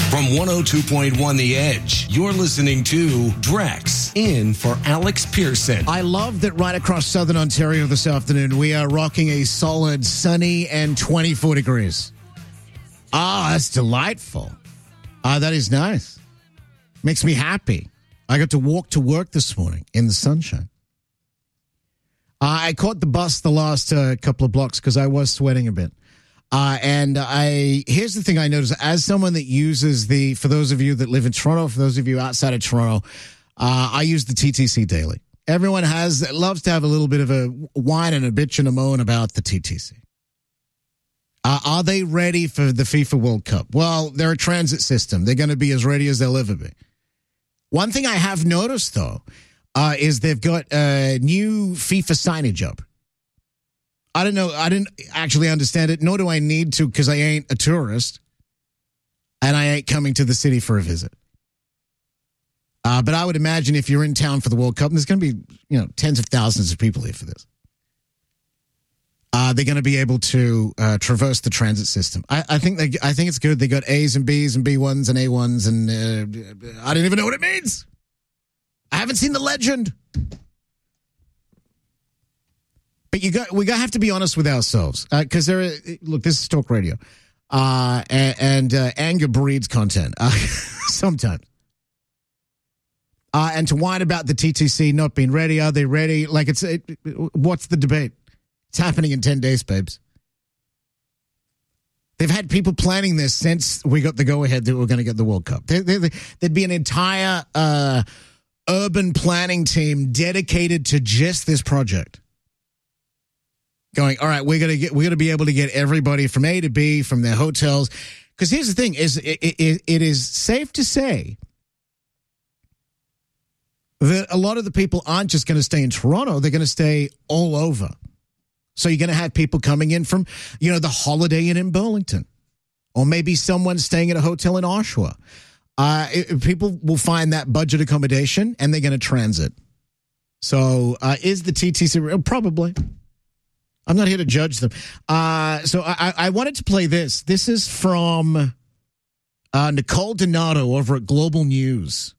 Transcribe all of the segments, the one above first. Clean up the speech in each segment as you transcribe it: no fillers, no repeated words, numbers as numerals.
From 102.1 The Edge, you're listening to Drex in for Alex Pearson. I love that right across southern Ontario this afternoon, we are rocking a solid sunny and 24 degrees. That's delightful. That is nice. Makes me happy. I got to walk to work this morning in the sunshine. I caught the bus the last couple of blocks because I was sweating a bit. Here's the thing I noticed as someone that uses for those of you that live in Toronto, for those of you outside of Toronto, I use the TTC daily. Everyone loves to have a little bit of a whine and a bitch and a moan about the TTC. Are they ready for the FIFA World Cup? Well, they're a transit system. They're going to be as ready as they'll ever be. One thing I have noticed, though, is they've got new FIFA signage up. I don't know. I didn't actually understand it, nor do I need to because I ain't a tourist and I ain't coming to the city for a visit. But I would imagine if you're in town for the World Cup, and there's going to be, tens of thousands of people here for this. They're going to be able to traverse the transit system. I think it's good. They got A's and B's and B1s and A1s, and I don't even know what it means. I haven't seen the legend. But we have to be honest with ourselves because look, this is talk radio, and anger breeds content sometimes. And to whine about the TTC not being ready, are they ready? Like what's the debate? It's happening in 10 days, babes. They've had people planning this since we got the go-ahead that we're going to get the World Cup. There'd be an entire urban planning team dedicated to just this project. Going, all right, we're gonna be able to get everybody from A to B from their hotels. Because here's the thing: it is safe to say that a lot of the people aren't just going to stay in Toronto; they're going to stay all over. So you're going to have people coming in from, the Holiday Inn in Burlington, or maybe someone staying at a hotel in Oshawa. People will find that budget accommodation, and they're going to transit. So is the TTC real? Probably. I'm not here to judge them. So I wanted to play this. This is from Nicole Donato over at Global News.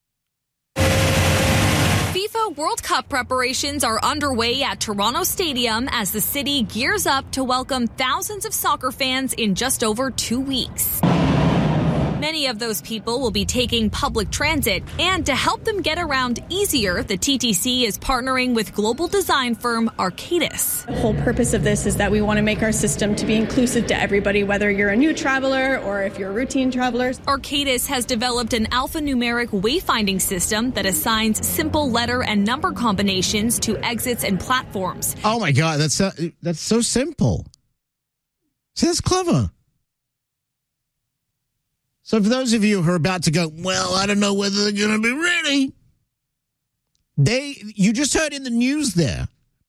FIFA World Cup preparations are underway at Toronto Stadium as the city gears up to welcome thousands of soccer fans in just over 2 weeks. Many of those people will be taking public transit, and to help them get around easier, the TTC is partnering with global design firm Arcadis. The whole purpose of this is that we want to make our system to be inclusive to everybody, whether you're a new traveler or if you're a routine traveler. Arcadis has developed an alphanumeric wayfinding system that assigns simple letter and number combinations to exits and platforms. Oh my God, that's so simple. See, that's clever. So for those of you who are about to go, well, I don't know whether they're going to be ready. You just heard in the news there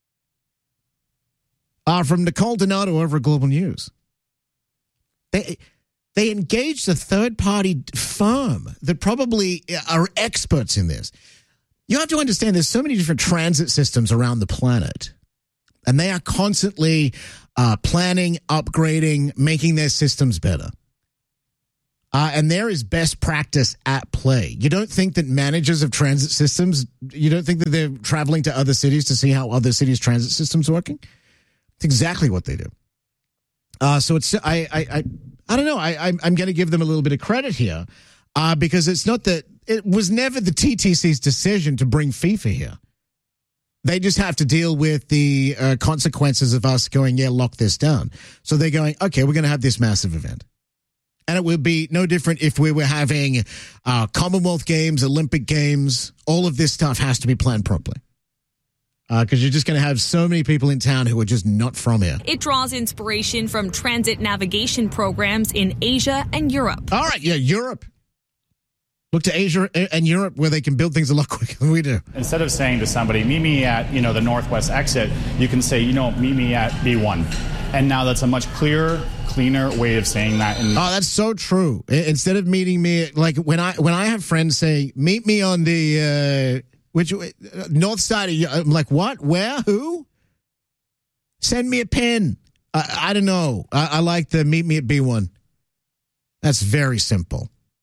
from Nicole Donato over at Global News. They engaged a third-party firm that probably are experts in this. You have to understand there's so many different transit systems around the planet, and they are constantly planning, upgrading, making their systems better. And there is best practice at play. You don't think that managers of transit systems, you don't think that they're traveling to other cities to see how other cities' transit systems working? It's exactly what they do. So it's I don't know. I'm going to give them a little bit of credit here because it's not that it was never the TTC's decision to bring FIFA here. They just have to deal with the consequences of us going, lock this down. So they're going, okay, we're going to have this massive event. And it would be no different if we were having Commonwealth Games, Olympic Games. All of this stuff has to be planned properly. Because you're just going to have so many people in town who are just not from here. It draws inspiration from transit navigation programs in Asia and Europe. All right, Europe. Look to Asia and Europe where they can build things a lot quicker than we do. Instead of saying to somebody, meet me at, the northwest exit, you can say, meet me at B1. And now that's a much clearer, cleaner way of saying that. That's so true. Instead of meeting me, like when I have friends say, meet me on the north side of, I'm like, what? Where? Who? Send me a pen. I don't know. I like the meet me at B1. That's very simple.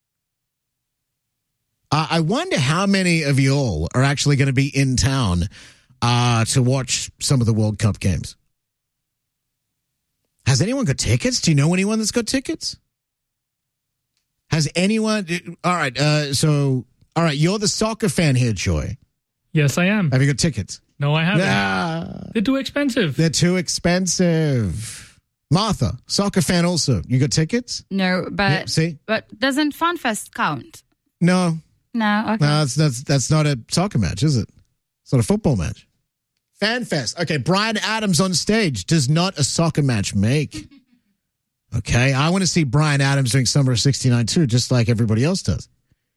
I wonder how many of y'all are actually going to be in town to watch some of the World Cup games. Has anyone got tickets? Do you know anyone that's got tickets? Has anyone? All right. All right. You're the soccer fan here, Joy. Yes, I am. Have you got tickets? No, I haven't. They're too expensive. They're too expensive. Martha, soccer fan also. You got tickets? No, but Yeah, see? But doesn't FanFest count? No. No, okay. No, that's not a soccer match, is it? It's not a football match. FanFest. Okay, Bryan Adams on stage does not a soccer match make. Okay, I want to see Bryan Adams doing Summer of '69 too, just like everybody else does.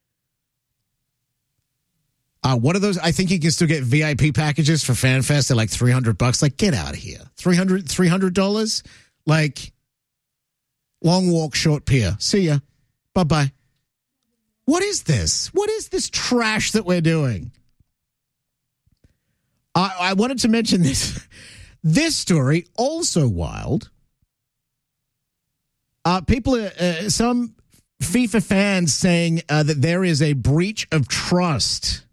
What are those? I think you can still get VIP packages for FanFest at like $300. Like, get out of here. $300? Like, long walk, short pier. See ya. Bye-bye. What is this? What is this trash that we're doing? I wanted to mention this. This story, also wild. People, some FIFA fans saying that there is a breach of trust.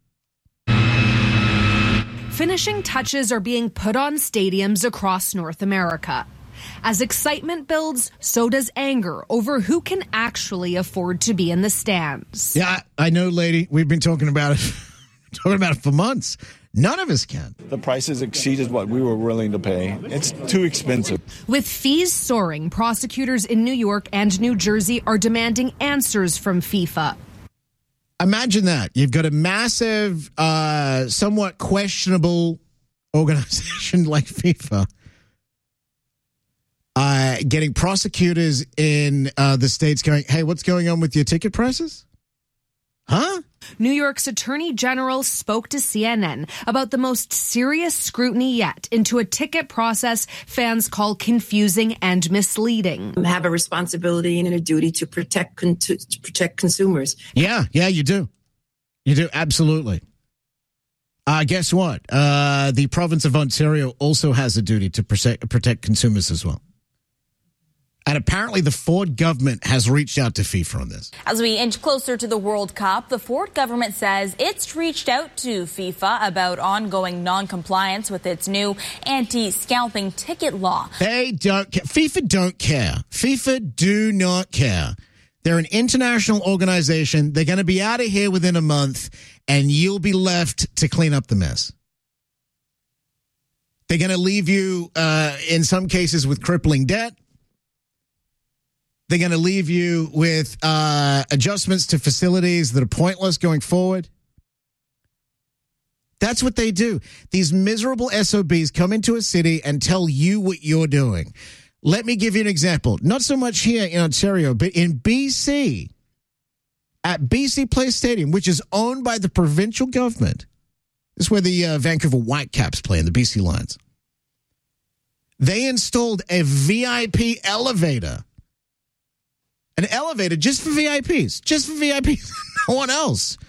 Finishing touches are being put on stadiums across North America. As excitement builds, so does anger over who can actually afford to be in the stands. Yeah, I know, lady. We've been talking about it for months. None of us can. The prices exceeded what we were willing to pay. It's too expensive. With fees soaring, prosecutors in New York and New Jersey are demanding answers from FIFA. Imagine that. You've got a massive, somewhat questionable organization like FIFA getting prosecutors in the states going, hey, what's going on with your ticket prices? Huh? New York's Attorney General spoke to CNN about the most serious scrutiny yet into a ticket process fans call confusing and misleading. Have a responsibility and a duty to protect consumers. Yeah, you do. You do, absolutely. Guess what? The province of Ontario also has a duty to protect consumers as well. And apparently the Ford government has reached out to FIFA on this. As we inch closer to the World Cup, the Ford government says it's reached out to FIFA about ongoing non-compliance with its new anti-scalping ticket law. They don't care. FIFA don't care. FIFA do not care. They're an international organization. They're going to be out of here within a month, and you'll be left to clean up the mess. They're going to leave you, in some cases, with crippling debt. They're going to leave you with adjustments to facilities that are pointless going forward. That's what they do. These miserable SOBs come into a city and tell you what you're doing. Let me give you an example. Not so much here in Ontario, but in BC, at BC Place Stadium, which is owned by the provincial government. This is where the Vancouver Whitecaps play in the BC Lions. They installed a VIP elevator. An elevator just for VIPs. Just for VIPs. No one else.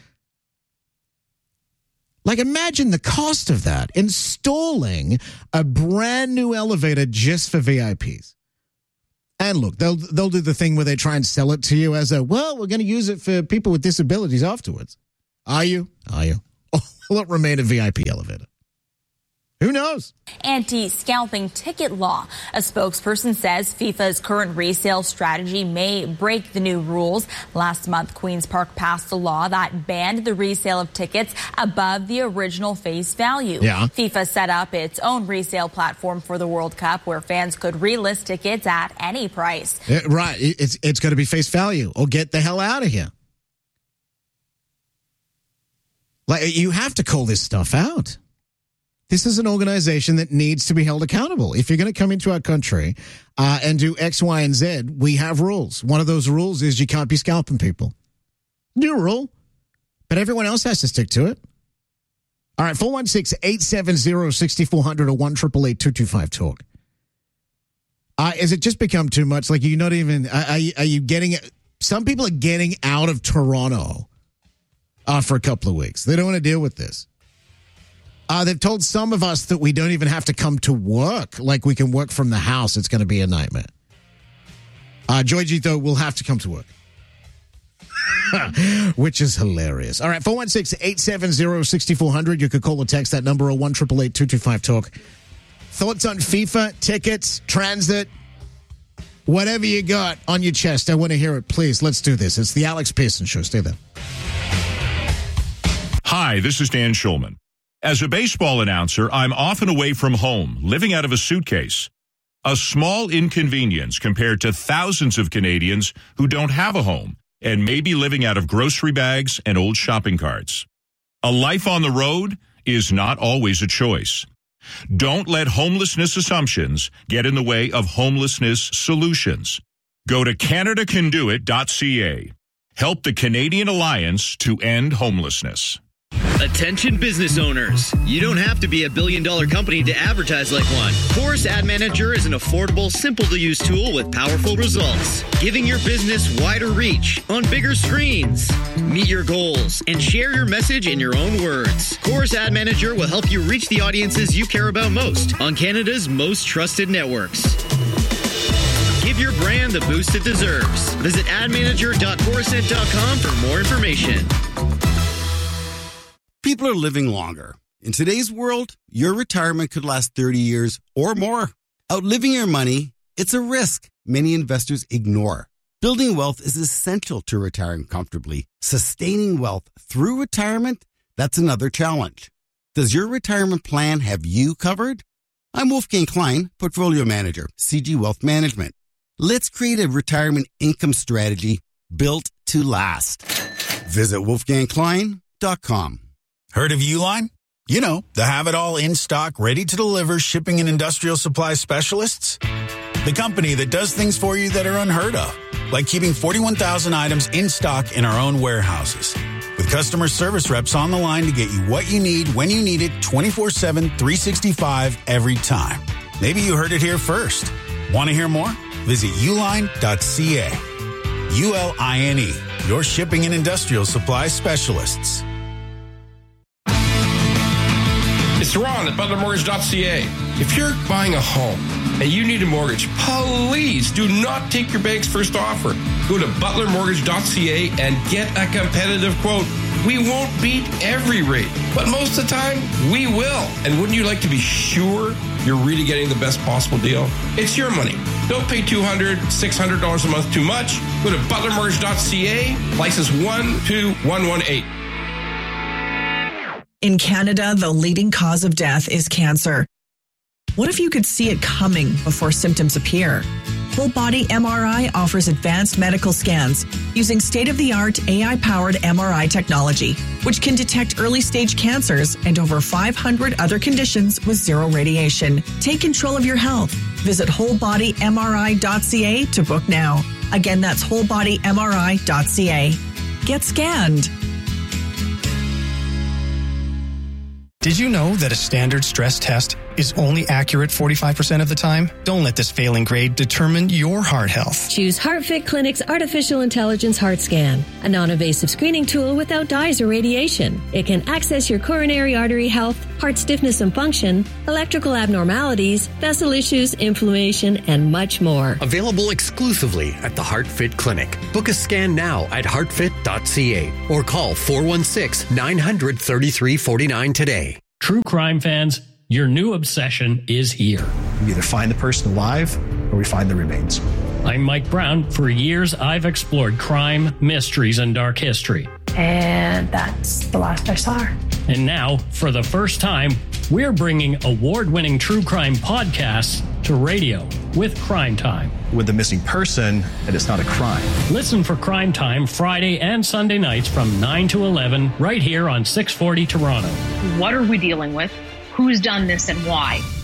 Like, imagine the cost of that. Installing a brand new elevator just for VIPs. And look, they'll do the thing where they try and sell it to you as a, well, we're going to use it for people with disabilities afterwards. Are you? Or will it remain a VIP elevator? Who knows? Anti-scalping ticket law. A spokesperson says FIFA's current resale strategy may break the new rules. Last month, Queen's Park passed a law that banned the resale of tickets above the original face value. Yeah. FIFA set up its own resale platform for the World Cup where fans could relist tickets at any price. Right. It's going to be face value or get the hell out of here. Like, you have to call this stuff out. This is an organization that needs to be held accountable. If you're going to come into our country and do X, Y, and Z, we have rules. One of those rules is you can't be scalping people. New rule. But everyone else has to stick to it. All right, 416-870-6400 or 1-888-225-TALK. Has it just become too much? Like, you're not even, are you getting, some people are getting out of Toronto for a couple of weeks. They don't want to deal with this. They've told some of us that we don't even have to come to work. Like, we can work from the house. It's going to be a nightmare. Georgie, though, will have to come to work. which is hilarious. All right, 416-870-6400. You could call or text that number, or 1-888-225-TALK. Thoughts on FIFA, tickets, transit, whatever you got on your chest. I want to hear it. Please, let's do this. It's the Alex Pearson Show. Stay there. Hi, this is Dan Schulman. As a baseball announcer, I'm often away from home, living out of a suitcase. A small inconvenience compared to thousands of Canadians who don't have a home and may be living out of grocery bags and old shopping carts. A life on the road is not always a choice. Don't let homelessness assumptions get in the way of homelessness solutions. Go to CanadaCanDoIt.ca. Help the Canadian Alliance to end homelessness. Attention business owners. You don't have to be a billion-dollar company to advertise like one. Chorus Ad Manager is an affordable, simple-to-use tool with powerful results, giving your business wider reach on bigger screens. Meet your goals and share your message in your own words. Chorus Ad Manager will help you reach the audiences you care about most on Canada's most trusted networks. Give your brand the boost it deserves. Visit admanager.chorusnet.com for more information. People are living longer. In today's world, your retirement could last 30 years or more. Outliving your money, it's a risk many investors ignore. Building wealth is essential to retiring comfortably. Sustaining wealth through retirement, that's another challenge. Does your retirement plan have you covered? I'm Wolfgang Klein, Portfolio Manager, CG Wealth Management. Let's create a retirement income strategy built to last. Visit wolfgangklein.com. Heard of Uline? You know, the have-it-all in-stock, ready-to-deliver shipping and industrial supply specialists. The company that does things for you that are unheard of, like keeping 41,000 items in stock in our own warehouses. With customer service reps on the line to get you what you need when you need it 24/7, 365 every time. Maybe you heard it here first. Want to hear more? Visit uline.ca. ULINE, your shipping and industrial supply specialists. It's Ron at ButlerMortgage.ca. If you're buying a home and you need a mortgage, please do not take your bank's first offer. Go to ButlerMortgage.ca and get a competitive quote. We won't beat every rate, but most of the time, we will. And wouldn't you like to be sure you're really getting the best possible deal? It's your money. Don't pay $200, $600 a month too much. Go to ButlerMortgage.ca, license 12118. In Canada, the leading cause of death is cancer. What if you could see it coming before symptoms appear? Whole Body MRI offers advanced medical scans using state-of-the-art AI-powered MRI technology, which can detect early-stage cancers and over 500 other conditions with zero radiation. Take control of your health. Visit WholeBodyMRI.ca to book now. Again, that's WholeBodyMRI.ca. Get scanned. Did you know that a standard stress test is only accurate 45% of the time? Don't let this failing grade determine your heart health. Choose HeartFit Clinic's Artificial Intelligence Heart Scan, a non-invasive screening tool without dyes or radiation. It can access your coronary artery health, heart stiffness and function, electrical abnormalities, vessel issues, inflammation, and much more. Available exclusively at the HeartFit Clinic. Book a scan now at heartfit.ca or call 416-900-3349 today. True crime fans, your new obsession is here. We either find the person alive or we find the remains. I'm Mike Brown. For years, I've explored crime, mysteries, and dark history. And that's the last I saw her. And now, for the first time, we're bringing award-winning true crime podcasts to radio with Crime Time. With the missing person, and it's not a crime. Listen for Crime Time Friday and Sunday nights from 9 to 11 right here on 640 Toronto. What are we dealing with? Who's done this and why?